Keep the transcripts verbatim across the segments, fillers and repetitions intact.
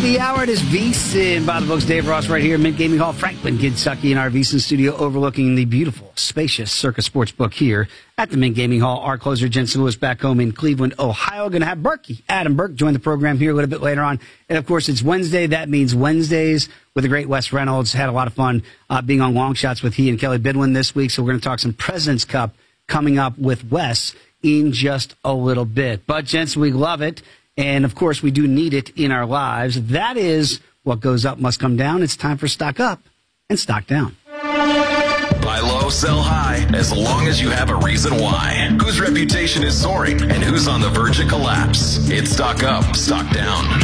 the hour. It is VSiN by the books. Dave Ross right here, Mint Gaming Hall, Franklin, Kentucky, in our VSiN studio overlooking the beautiful, spacious Circa Sportsbook here at the Mint Gaming Hall. Our closer, Jensen Lewis, back home in Cleveland, Ohio. Going to have Berkey, Adam Burke, join the program here a little bit later on. And, of course, it's Wednesday. That means Wednesdays with the great Wes Reynolds. Had a lot of fun uh, being on Long Shots with he and Kelly Bidwin this week. So we're going to talk some President's Cup coming up with Wes in just a little bit. But, gents, we love it. And, of course, we do need it in our lives. That is what goes up must come down. It's time for Stock Up and Stock Down. Buy low, sell high, as long as you have a reason why. Whose reputation is soaring and who's on the verge of collapse. It's Stock Up, Stock Down.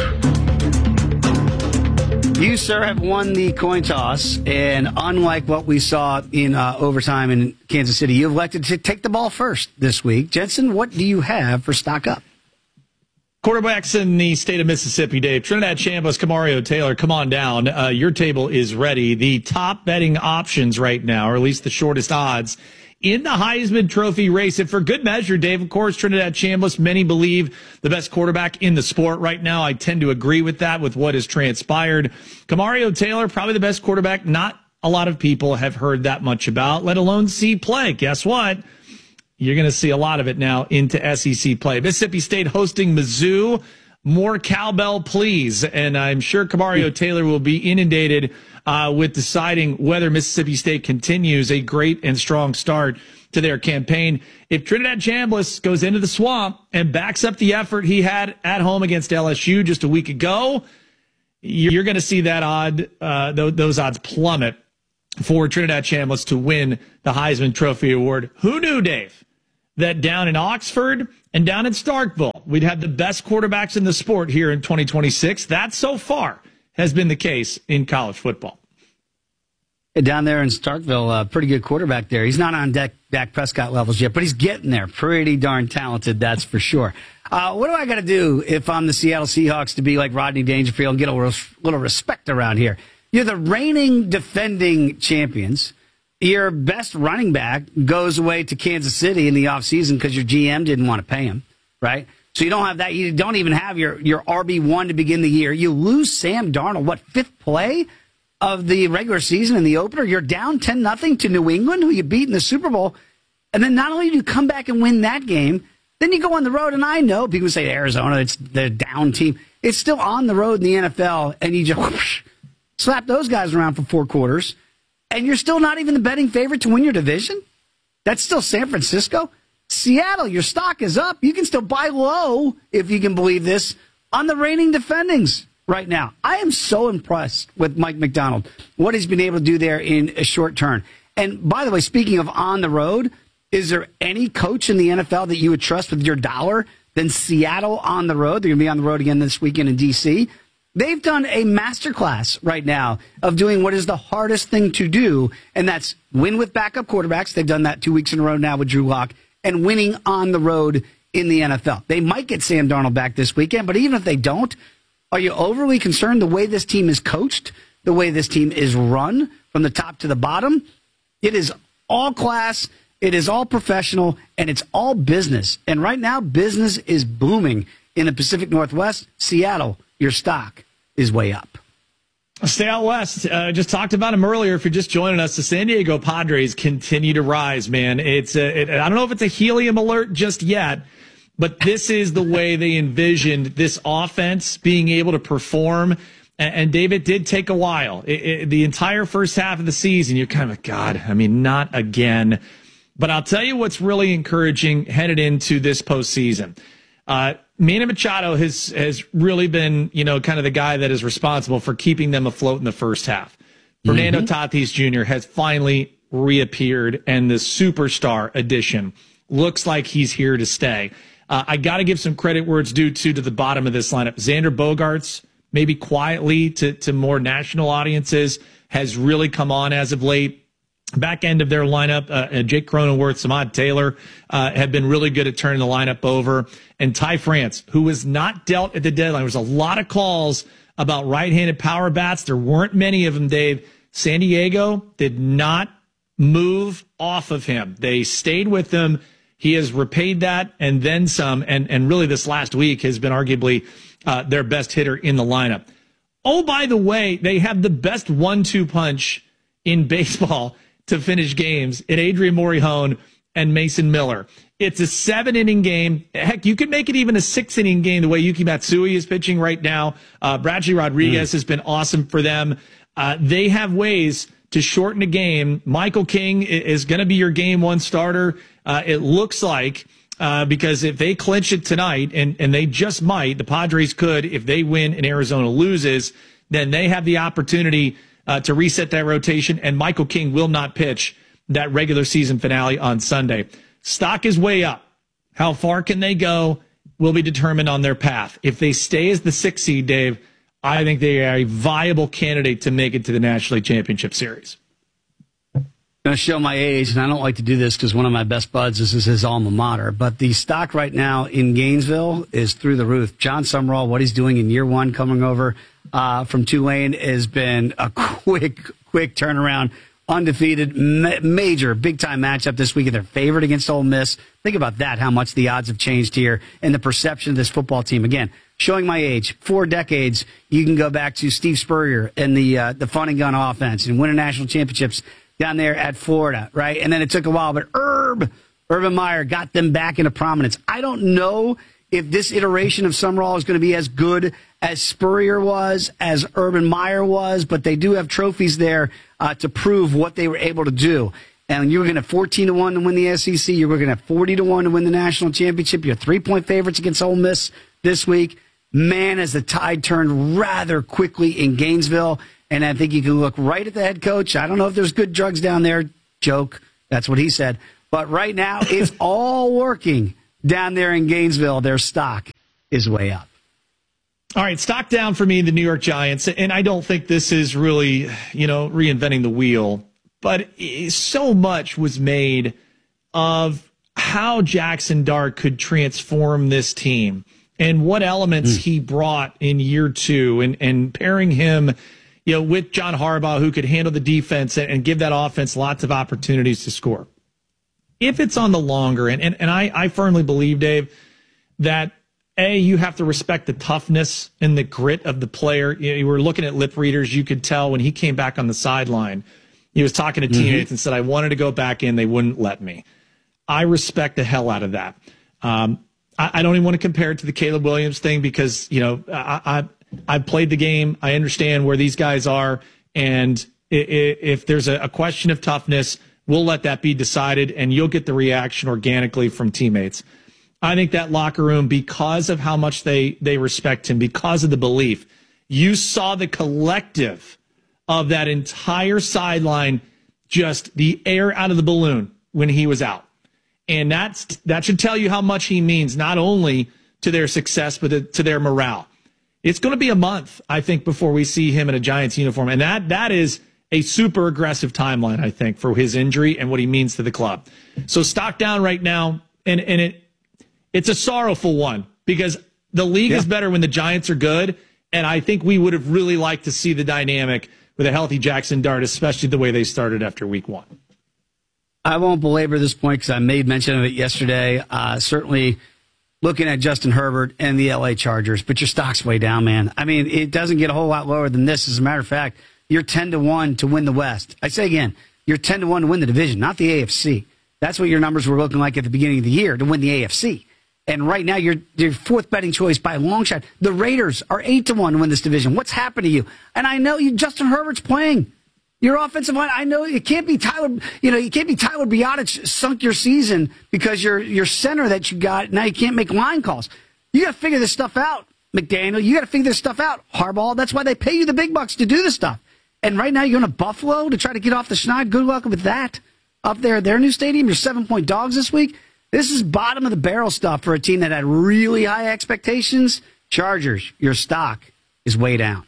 You, sir, have won the coin toss, and unlike what we saw in uh, overtime in Kansas City, you elected to take the ball first this week. Jensen, what do you have for Stock Up? Quarterbacks in the state of Mississippi, Dave. Trinidad Chambliss, Kamario Taylor, come on down. Uh, your table is ready. The top betting options right now, or at least the shortest odds, in the Heisman Trophy race. And for good measure, Dave, of course, Trinidad Chambliss, many believe the best quarterback in the sport right now. I tend to agree with that, with what has transpired. Kamario Taylor, probably the best quarterback. Not a lot of people have heard that much about, let alone see play. Guess what? You're going to see a lot of it now into S E C play. Mississippi State hosting Mizzou. More cowbell, please. And I'm sure Kamario Taylor will be inundated uh, with deciding whether Mississippi State continues a great and strong start to their campaign. If Trinidad Chambliss goes into the swamp and backs up the effort he had at home against L S U just a week ago, you're going to see that odd, uh, those odds plummet for Trinidad Chambliss to win the Heisman Trophy Award. Who knew, Dave, that down in Oxford and down in Starkville, we'd have the best quarterbacks in the sport here in twenty twenty-six. That so far has been the case in college football. Down there in Starkville, a pretty good quarterback there. He's not on Dak, Dak Prescott levels yet, but he's getting there. Pretty darn talented, that's for sure. Uh, what do I got to do if I'm the Seattle Seahawks to be like Rodney Dangerfield and get a little, little respect around here? You're the reigning defending champions. Your best running back goes away to Kansas City in the offseason because your G M didn't want to pay him, right? So you don't have that. You don't even have your, your R B one to begin the year. You lose Sam Darnold, what, fifth play of the regular season in the opener? You're down ten nothing to New England, who you beat in the Super Bowl. And then not only do you come back and win that game, then you go on the road. And I know people say Arizona, it's the down team. It's still on the road in the N F L, and you just whoosh, slap those guys around for four quarters. And you're still not even the betting favorite to win your division? That's still San Francisco. Seattle, your stock is up. You can still buy low, if you can believe this, on the reigning defendings right now. I am so impressed with Mike McDonald, what he's been able to do there in a short turn. And by the way, speaking of on the road, is there any coach in the N F L that you would trust with your dollar than Seattle on the road? They're going to be on the road again this weekend in D C They've done a masterclass right now of doing what is the hardest thing to do, and that's win with backup quarterbacks. They've done that two weeks in a row now with Drew Lock, and winning on the road in the N F L. They might get Sam Darnold back this weekend, but even if they don't, are you overly concerned the way this team is coached, the way this team is run from the top to the bottom? It is all class, it is all professional, and it's all business. And right now, business is booming in the Pacific Northwest. Seattle, your stock is way up. Stay out west. Uh, just talked about him earlier. If you're just joining us, the San Diego Padres continue to rise, man. It's a, it, I don't know if it's a helium alert just yet, but this is the way they envisioned this offense being able to perform. And, and Dave, it did take a while. It, it, the entire first half of the season, you're kind of, God, I mean, not again. But I'll tell you what's really encouraging headed into this postseason. Uh, Manny Machado has has really been, you know, kind of the guy that is responsible for keeping them afloat in the first half. Mm-hmm. Fernando Tatis Junior has finally reappeared, and the superstar edition looks like he's here to stay. Uh, I got to give some credit where it's due to to the bottom of this lineup. Xander Bogaerts, maybe quietly to, to more national audiences, has really come on as of late. Back end of their lineup, uh, Jake Cronenworth, Samad Taylor uh, have been really good at turning the lineup over. And Ty France, who was not dealt at the deadline. There was a lot of calls about right-handed power bats. There weren't many of them, Dave. San Diego did not move off of him. They stayed with him. He has repaid that and then some. And, and really this last week has been arguably uh, their best hitter in the lineup. Oh, by the way, they have the best one two punch in baseball to finish games in Adrian Morejon and Mason Miller. It's a seven-inning game. Heck, you could make it even a six-inning game the way Yuki Matsui is pitching right now. Uh, Bradley Rodriguez mm. has been awesome for them. Uh, they have ways to shorten a game. Michael King is going to be your game one starter, uh, it looks like, uh, because if they clinch it tonight, and, and they just might, the Padres could, if they win and Arizona loses, then they have the opportunity uh, to reset that rotation, and Michael King will not pitch that regular season finale on Sunday. Stock is way up. How far can they go will be determined on their path. If they stay as the sixth seed, Dave, I think they are a viable candidate to make it to the National League Championship Series. I'm going to show my age, and I don't like to do this because one of my best buds is his alma mater, but the stock right now in Gainesville is through the roof. John Summerall, what he's doing in year one coming over uh, from Tulane has been a quick, quick turnaround. Undefeated, ma- major, big-time matchup this week, and they're favored against Ole Miss. Think about that, how much the odds have changed here and the perception of this football team. Again, showing my age, four decades, you can go back to Steve Spurrier and the uh, the fun and gun offense and winning national championships down there at Florida, right? And then it took a while, but Herb, Urban Meyer got them back into prominence. I don't know if this iteration of Summerall is going to be as good as Spurrier was, as Urban Meyer was, but they do have trophies there uh, to prove what they were able to do. And you're going to have fourteen to one to win the S E C. You're going to have forty to one to win the national championship. You're three-point favorites against Ole Miss this week. Man, as the tide turned rather quickly in Gainesville, and I think you can look right at the head coach. I don't know if there's good drugs down there. Joke. That's what he said. But right now, it's all working down there in Gainesville. Their stock is way up. All right, stock down for me, the New York Giants. And I don't think this is really, you know, reinventing the wheel. But so much was made of how Jackson Dart could transform this team and what elements mm. he brought in year two, and, and pairing him, you know, with John Harbaugh, who could handle the defense and, and give that offense lots of opportunities to score. If it's on the longer, and, and, and I, I firmly believe, Dave, that A, you have to respect the toughness and the grit of the player. You know, you were looking at lip readers. You could tell when he came back on the sideline, he was talking to teammates mm-hmm. and said, I wanted to go back in. They wouldn't let me. I respect the hell out of that. Um, I, I don't even want to compare it to the Caleb Williams thing because, you know, I, I, I've played the game. I understand where these guys are. And if, if there's a, a question of toughness, we'll let that be decided, and you'll get the reaction organically from teammates. I think that locker room, because of how much they, they respect him, because of the belief, you saw the collective of that entire sideline, just the air out of the balloon when he was out. And that's that should tell you how much he means, not only to their success, but to their morale. It's going to be a month, I think, before we see him in a Giants uniform. And that that is a super aggressive timeline, I think, for his injury and what he means to the club. So stock down right now, and, and it it's a sorrowful one because the league yeah. is better when the Giants are good, and I think we would have really liked to see the dynamic with a healthy Jackson Dart, especially the way they started after week one. I won't belabor this point because I made mention of it yesterday. Uh, certainly looking at Justin Herbert and the L A Chargers, but your stock's way down, man. I mean, it doesn't get a whole lot lower than this. As a matter of fact, you're ten to one to win the West. I say again, you're ten to one to win the division, not the A F C. That's what your numbers were looking like at the beginning of the year, to win the A F C. And right now, you're your fourth betting choice by a long shot. The Raiders are eight to one to win this division. What's happened to you? And I know you, Justin Herbert's playing. Your offensive line, I know it can't be Tyler, you know, you can't be Tyler Biotic sunk your season because your your center that you got, now you can't make line calls. You got to figure this stuff out, McDaniel. You got to figure this stuff out, Harbaugh. That's why they pay you the big bucks to do this stuff. And right now, you're going to Buffalo to try to get off the schneid. Good luck with that. Up there at their new stadium, you're seven-point dogs this week. This is bottom of the barrel stuff for a team that had really high expectations. Chargers, your stock is way down.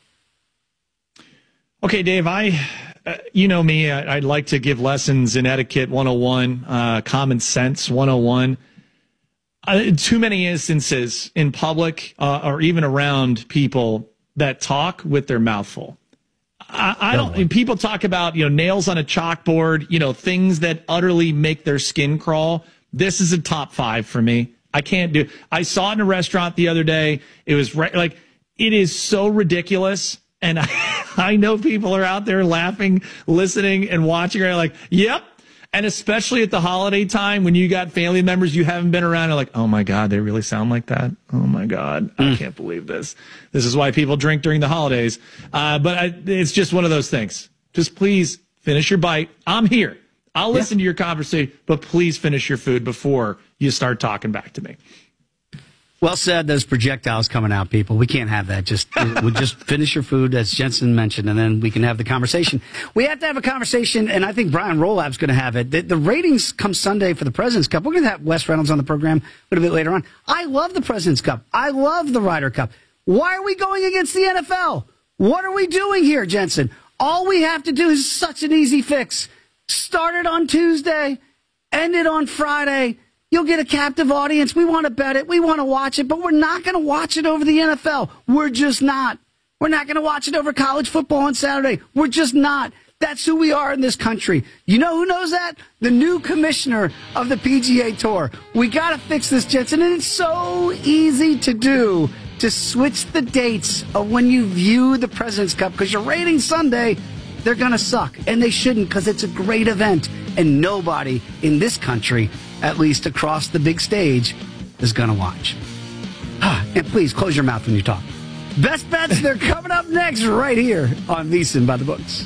Okay, Dave, I, uh, you know me, I, I'd like to give lessons in etiquette one oh one, uh, common sense one oh one. Uh, too many instances in public uh, or even around people that talk with their mouth full. I, I don't. People talk about, you know, nails on a chalkboard, you know, things that utterly make their skin crawl. This is a top five for me. I can't do. I saw it in a restaurant the other day. It was re- like it is so ridiculous, And I, I know people are out there laughing, listening, and watching. Are like, yep. And especially at the holiday time when you got family members you haven't been around, are like, oh my God, they really sound like that. Oh my God, mm. I can't believe this. This is why people drink during the holidays. Uh, but I, it's just one of those things. Just please finish your bite. I'm here. I'll listen yeah. to your conversation, but please finish your food before you start talking back to me. Well said. Those projectiles coming out, people. We can't have that. Just we'll just finish your food, as Jensen mentioned, and then we can have the conversation. We have to have a conversation, and I think Brian Rolab's going to have it. The, the ratings come Sunday for the President's Cup. We're going to have Wes Reynolds on the program a little bit later on. I love the President's Cup. I love the Ryder Cup. Why are we going against the N F L? What are we doing here, Jensen? All we have to do is such an easy fix. Start it on Tuesday, end it on Friday. You'll get a captive audience. We want to bet it. We want to watch it, but we're not going to watch it over the N F L. We're just not. We're not going to watch it over college football on Saturday. We're just not. That's who we are in this country. You know who knows that? The new commissioner of the P G A Tour. We got to fix this, Jensen, and it's so easy to do, to switch the dates of when you view the President's Cup, because your ratings Sunday, they're going to suck, and they shouldn't, because it's a great event, and nobody in this country, at least across the big stage, is going to watch. And please, close your mouth when you talk. Best bets, they're coming up next right here on VSiN by the Books.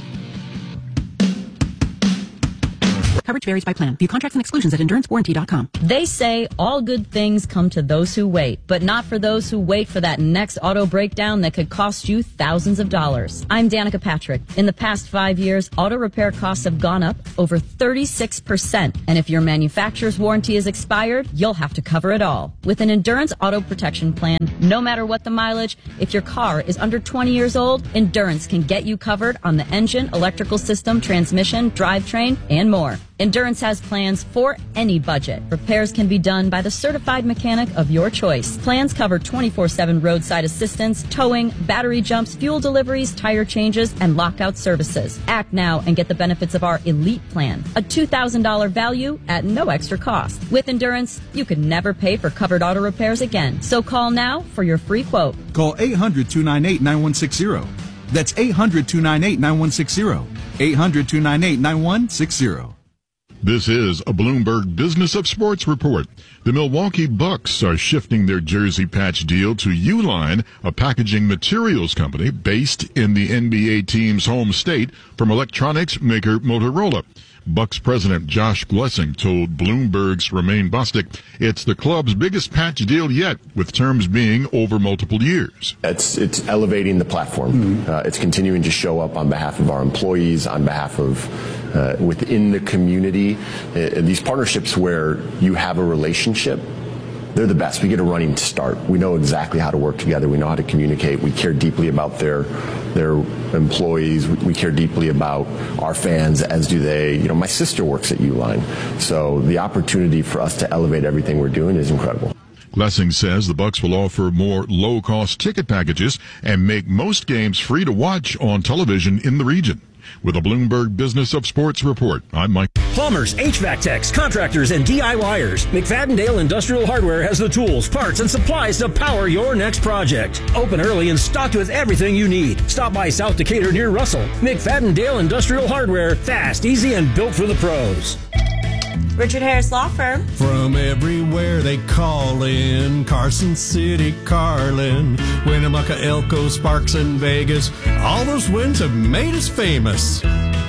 Coverage varies by plan. View contracts and exclusions at endurance warranty dot com. They say all good things come to those who wait, but not for those who wait for that next auto breakdown that could cost you thousands of dollars. I'm Danica Patrick. In the past five years, auto repair costs have gone up over thirty-six percent. And if your manufacturer's warranty is expired, you'll have to cover it all. With an Endurance Auto Protection Plan, no matter what the mileage, if your car is under twenty years old, Endurance can get you covered on the engine, electrical system, transmission, drivetrain, and more. Endurance has plans for any budget. Repairs can be done by the certified mechanic of your choice. Plans cover twenty-four seven roadside assistance, towing, battery jumps, fuel deliveries, tire changes, and lockout services. Act now and get the benefits of our Elite Plan, a two thousand dollars value at no extra cost. With Endurance, you could never pay for covered auto repairs again. So call now for your free quote. Call eight hundred, two nine eight, nine one six zero. That's eight hundred, two nine eight, nine one six zero. eight hundred, two nine eight, nine one six zero. This is a Bloomberg Business of Sports report. The Milwaukee Bucks are shifting their jersey patch deal to Uline, a packaging materials company based in the N B A team's home state, from electronics maker Motorola. Bucks president Josh Glessing told Bloomberg's Romain Bostic it's the club's biggest patch deal yet, with terms being over multiple years. It's it's elevating the platform. Mm-hmm. Uh, it's continuing to show up on behalf of our employees, on behalf of uh, within the community. Uh, these partnerships where you have a relationship, they're the best. We get a running start. We know exactly how to work together. We know how to communicate. We care deeply about their their employees. We, we care deeply about our fans, as do they. You know, my sister works at Uline, so the opportunity for us to elevate everything we're doing is incredible. Glessing says the Bucks will offer more low-cost ticket packages and make most games free to watch on television in the region. With a Bloomberg Business of Sports report, I'm Mike. Plumbers, H V A C techs, contractors, and DIYers. McFadden-Dale Industrial Hardware has the tools, parts, and supplies to power your next project. Open early and stocked with everything you need. Stop by South Decatur near Russell. McFadden-Dale Industrial Hardware. Fast, easy, and built for the pros. Richard Harris Law Firm. From everywhere they call in. Carson City, Carlin, Winnemucca, Elko, Sparks, and Vegas. All those wins have made us famous.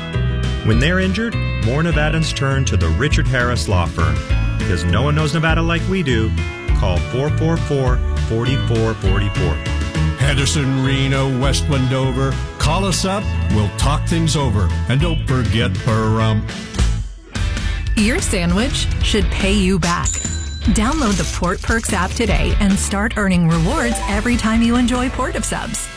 When they're injured, more Nevadans turn to the Richard Harris Law Firm. Because no one knows Nevada like we do. Call four four four, four four four four. Henderson, Reno, West Wendover. Call us up. We'll talk things over. And don't forget Pahrump. Your sandwich should pay you back. Download the Port Perks app today and start earning rewards every time you enjoy Port of Subs.